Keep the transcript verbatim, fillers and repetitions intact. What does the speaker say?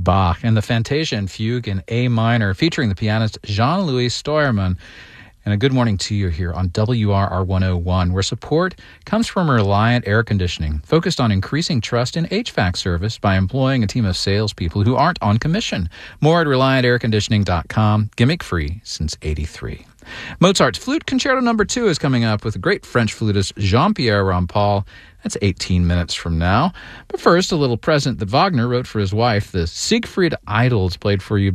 Bach and the Fantasia and Fugue in A minor, featuring the pianist Jean-Louis Steuermann. And a good morning to you here on W R R one oh one, where support comes from Reliant Air Conditioning, focused on increasing trust in H V A C service by employing a team of salespeople who aren't on commission. More at reliant air conditioning dot com, gimmick-free since eighty-three. Mozart's Flute Concerto Number two is coming up with the great French flutist Jean-Pierre Rampal. That's eighteen minutes from now. But first, a little present that Wagner wrote for his wife. The Siegfried Idylls played for you